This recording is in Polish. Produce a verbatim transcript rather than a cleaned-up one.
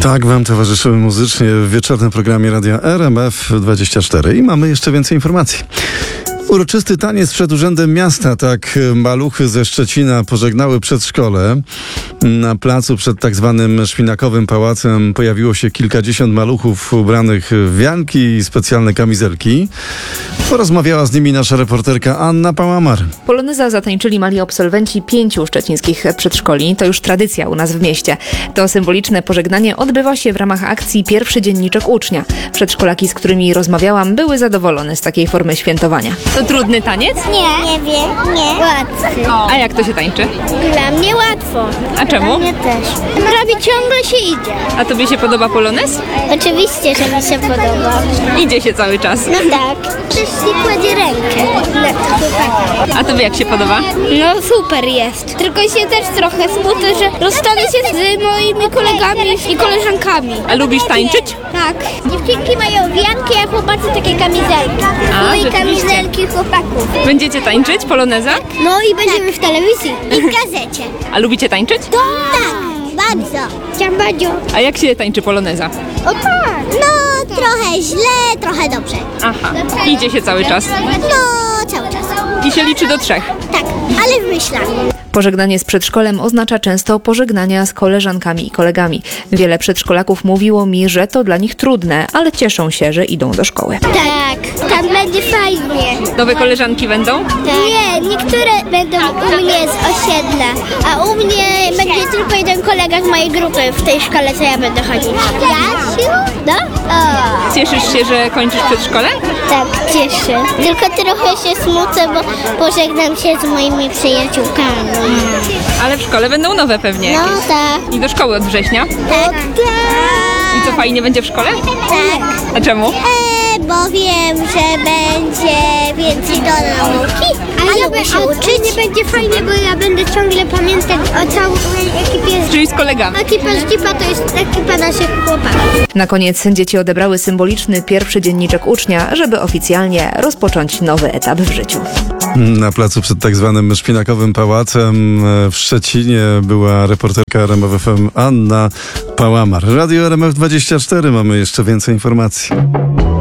Tak wam towarzyszymy muzycznie w wieczornym programie Radia R M F dwadzieścia cztery i mamy jeszcze więcej informacji. Uroczysty taniec przed Urzędem Miasta, tak maluchy ze Szczecina pożegnały przedszkole. Na placu przed tak zwanym Szpinakowym Pałacem pojawiło się kilkadziesiąt maluchów ubranych w wianki i specjalne kamizelki. Porozmawiała z nimi nasza reporterka Anna Pałamar. Poloneza zatańczyli mali absolwenci pięciu szczecińskich przedszkoli. To już tradycja u nas w mieście. To symboliczne pożegnanie odbywa się w ramach akcji Pierwszy Dzienniczek Ucznia. Przedszkolaki, z którymi rozmawiałam, były zadowolone z takiej formy świętowania. To trudny taniec? Nie, nie wiem, nie. Łatwy. A jak to się tańczy? Dla mnie łatwo. A czemu? Dla mnie też. Prawie ciągle się idzie. A tobie się podoba polonez? Oczywiście, że mi się podoba. Idzie się cały czas. No tak. Ktoś ci kładzie rękę. No, A tobie jak się podoba? no super jest. Tylko się też trochę smucę, że rozstanę się z moimi kolegami i koleżankami. A lubisz tańczyć? Tak. Dziewczynki mają wianki, a chłopacy takie kamizelki. A, No i rzeczywiście. kamizelki chłopaków. Będziecie tańczyć poloneza? No i będziemy w telewizji. I w gazecie. A lubicie tańczyć? Tak, bardzo. Chciałam bardzo. A jak się tańczy poloneza? O tak. No, trochę źle, trochę dobrze. Aha, idzie się cały czas. No, cały czas. I się liczy do trzech. Tak, ale w myślach. Pożegnanie z przedszkolem oznacza często pożegnania z koleżankami i kolegami. Wiele przedszkolaków mówiło mi, że to dla nich trudne, ale cieszą się, że idą do szkoły. Tak, tam będzie fajnie. Nowe koleżanki będą? Nie, niektóre będą u mnie z osiedla, a u mnie będzie tylko jeden kolega z mojej grupy w tej szkole, co ja będę chodzić. Jasiu? No? O. Cieszysz się, że kończysz przedszkole? Tak, cieszę. Tylko trochę się smucę, bo pożegnam się z moimi przyjaciółkami. Ale w szkole będą nowe pewnie No jakieś. tak. I do szkoły od września? Tak. I co, fajnie będzie w szkole? Tak. A czemu? E, bo wiem, że będzie więcej do nauki, a ja lubię się uczyć. Nie będzie fajnie, bo ja będę ciągle pamiętać o całej ekipie. Czyli z kolegami. Ekipa z Dzipa to jest ekipa naszych chłopaków. Na koniec dzieci odebrały symboliczny pierwszy dzienniczek ucznia, żeby oficjalnie rozpocząć nowy etap w życiu. Na placu przed tak zwanym Szpinakowym Pałacem w Szczecinie była reporterka R M F F M Anna Pałamar. Radio R M F dwadzieścia cztery, mamy jeszcze więcej informacji.